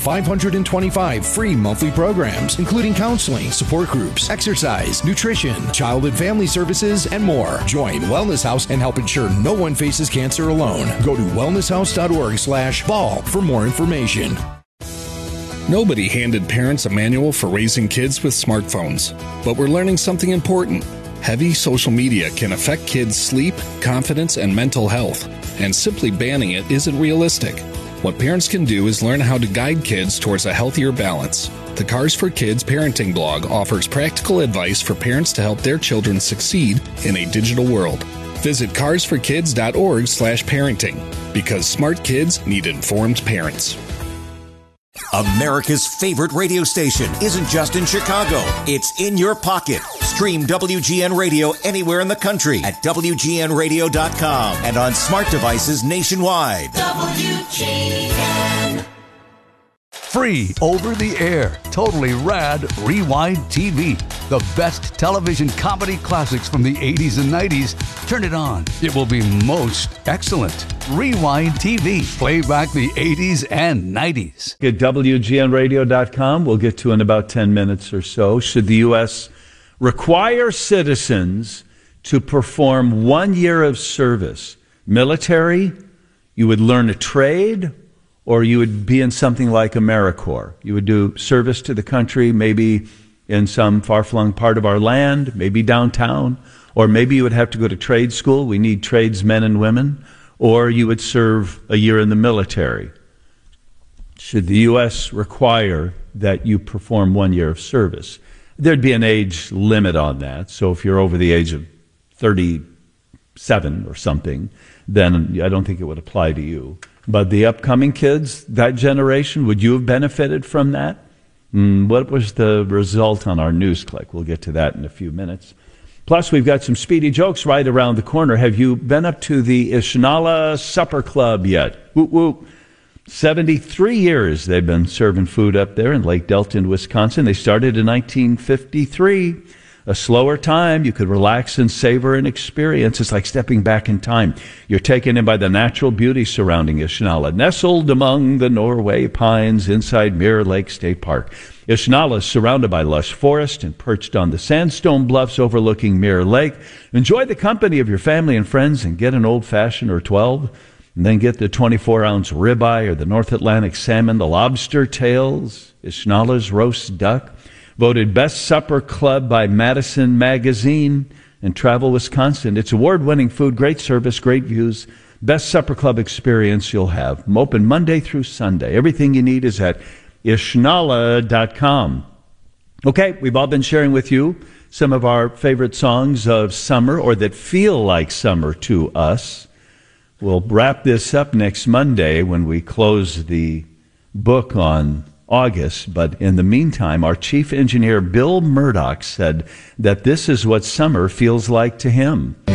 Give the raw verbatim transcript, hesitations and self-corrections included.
five hundred twenty-five free monthly programs, including counseling, support groups, exercise, nutrition, child and family services, and more. Join Wellness House and help ensure no one faces cancer alone. Go to wellnesshouse.org slash ball for more information. Nobody handed parents a manual for raising kids with smartphones, but we're learning something important. Heavy social media can affect kids' sleep, confidence, and mental health, and simply banning it isn't realistic. What parents can do is learn how to guide kids towards a healthier balance. The Cars for Kids parenting blog offers practical advice for parents to help their children succeed in a digital world. Visit cars for kids dot org slash parenting, because smart kids need informed parents. America's favorite radio station isn't just in Chicago. It's in your pocket. Stream W G N Radio anywhere in the country at W G N radio dot com and on smart devices nationwide. W G N. Free over the air, totally rad Rewind T V. The best television comedy classics from the eighties and nineties. Turn it on. It will be most excellent. Rewind T V. Play back the eighties and nineties. At W G N radio dot com, we'll get to in about ten minutes or so. Should the U S require citizens to perform one year of service? Military, you would learn a trade, or you would be in something like AmeriCorps. You would do service to the country, maybe in some far-flung part of our land, maybe downtown, or maybe you would have to go to trade school. We need tradesmen and women. Or you would serve a year in the military. Should the U S require that you perform one year of service? There'd be an age limit on that. So if you're over the age of thirty-seven or something, then I don't think it would apply to you. But the upcoming kids, that generation, would you have benefited from that? Mm, what was the result on our news click? We'll get to that in a few minutes. Plus, we've got some speedy jokes right around the corner. Have you been up to the Ishnala Supper Club yet? Whoop, whoop. seventy-three years they've been serving food up there in Lake Delton, Wisconsin. They started in nineteen fifty-three. A slower time. You could relax and savor an experience. It's like stepping back in time. You're taken in by the natural beauty surrounding Ishnala, nestled among the Norway pines inside Mirror Lake State Park. Ishnala is surrounded by lush forest and perched on the sandstone bluffs overlooking Mirror Lake. Enjoy the company of your family and friends and get an old-fashioned or twelve. And then get the twenty-four ounce ribeye or the North Atlantic salmon, the lobster tails, Ishnala's roast duck. Voted Best Supper Club by Madison Magazine and Travel Wisconsin. It's award-winning food, great service, great views. Best Supper Club experience you'll have. Open Monday through Sunday. Everything you need is at Ishnala dot com. Okay, we've all been sharing with you some of our favorite songs of summer or that feel like summer to us. We'll wrap this up next Monday when we close the book on August, but in the meantime, our chief engineer Bill Murdoch said that this is what summer feels like to him.